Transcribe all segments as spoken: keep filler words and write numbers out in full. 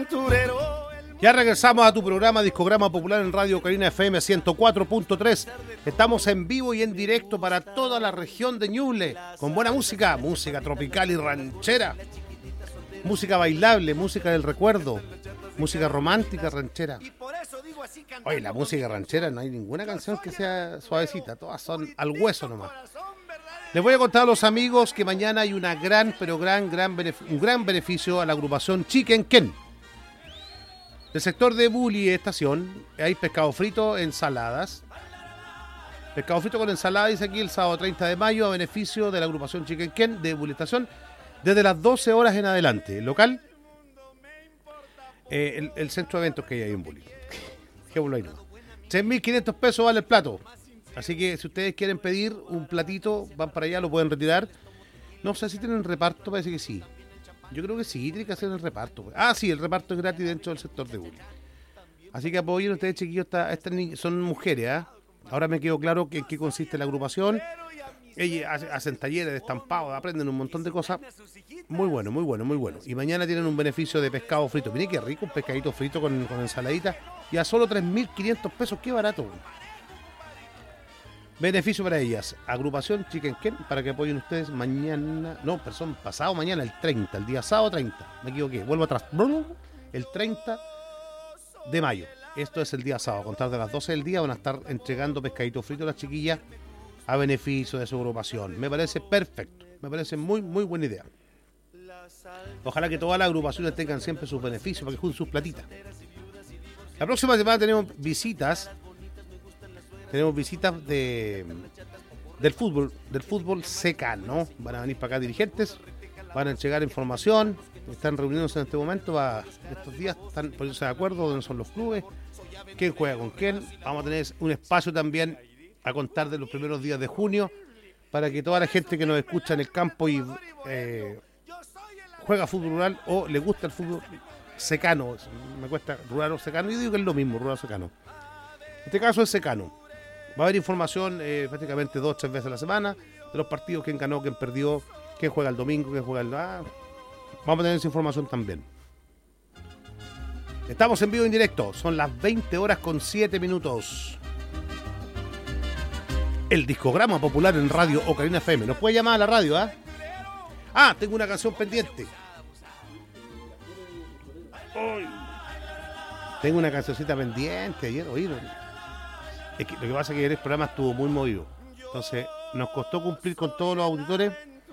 aventurero. Ya regresamos a tu programa Discograma Popular en Radio Ocarina F M ciento cuatro punto tres. Estamos en vivo y en directo para toda la región de Ñuble, con buena música, música tropical y ranchera, música bailable, música del recuerdo, música romántica, ranchera. Oye, la música ranchera no hay ninguna canción que sea suavecita, todas son al hueso nomás. Les voy a contar a los amigos que mañana hay una gran, pero gran, gran benef- un gran beneficio a la agrupación Chicken Ken. Del sector de Bulli Estación hay pescado frito, ensaladas. Pescado frito con ensalada, dice aquí, el sábado treinta de mayo a beneficio de la agrupación Chicken Ken de Bulli Estación desde las doce horas en adelante. Local, eh, el, el centro de eventos que hay ahí en Bulli. Dejémoslo ahí nomás. seis mil quinientos pesos vale el plato. Así que si ustedes quieren pedir un platito, van para allá, lo pueden retirar. No sé si tienen reparto, parece que sí. Yo creo que sí, tiene que hacer el reparto. Ah, sí, el reparto es gratis dentro del sector de Bulli. Así que apoyen ustedes, chiquillos, esta, estas ni- son mujeres, ¿ah? ¿eh? Ahora me quedó claro que en qué consiste la agrupación. Ellas hacen talleres de estampado, aprenden un montón de cosas. Muy bueno, muy bueno, muy bueno. Y mañana tienen un beneficio de pescado frito. Miren qué rico, un pescadito frito con, con ensaladita. Y a solo tres mil quinientos pesos, qué barato. Beneficio para ellas. Agrupación Chicken Ken para que apoyen ustedes mañana. No, perdón, pasado mañana, el treinta, el día sábado treinta. Me equivoqué, vuelvo atrás. El treinta de mayo. Esto es el día sábado. A contar de las doce del día van a estar entregando pescadito frito a las chiquillas a beneficio de su agrupación. Me parece perfecto. Me parece muy, muy buena idea. Ojalá que todas las agrupaciones tengan siempre sus beneficios para que junten sus platitas. La próxima semana tenemos visitas. Tenemos visitas de del fútbol, del fútbol secano. Van a venir para acá dirigentes, van a entregar información, están reuniéndose en este momento, va, estos días están poniéndose de acuerdo dónde son los clubes, quién juega con quién. Vamos a tener un espacio también a contar de los primeros días de junio, para que toda la gente que nos escucha en el campo y eh, juega fútbol rural o le gusta el fútbol secano, me cuesta rural o secano, yo digo que es lo mismo, rural o secano. En este caso es secano. Va a haber información eh, prácticamente dos o tres veces a la semana de los partidos, quién ganó, quién perdió, quién juega el domingo, quién juega el... Ah, vamos a tener esa información también. Estamos en vivo en directo, son las veinte horas con siete minutos. El Discograma Popular en Radio Ocarina F M. Nos puede llamar a la radio, ¿ah? ¿eh? Ah, tengo una canción pendiente. Uy. Tengo una cancioncita pendiente ayer, oído. Es que lo que pasa es que ayer el programa estuvo muy movido. Entonces, nos costó cumplir con todos los auditores.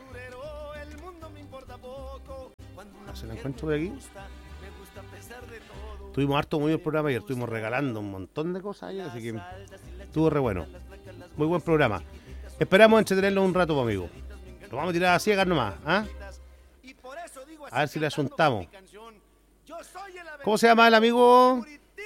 ¿Se la encuentro por aquí? Tuvimos harto movido el programa ayer. Estuvimos regalando un montón de cosas ayer, así que estuvo re bueno. Muy buen programa. Esperamos entretenerlo un rato, amigo. Lo vamos a tirar a ciegas nomás, ¿ah? ¿eh? A ver si le asuntamos. ¿Cómo se llama el amigo?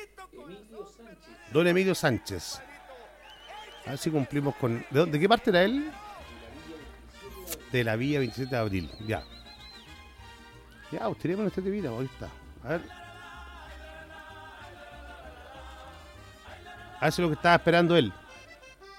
Don Emilio Sánchez. A ver si cumplimos con... ¿De, dónde, ¿de qué parte era él? De la Villa veintisiete de abril. Ya. Ya, usted en este de vida, ahí está. A ver. A ver si es lo que estaba esperando él.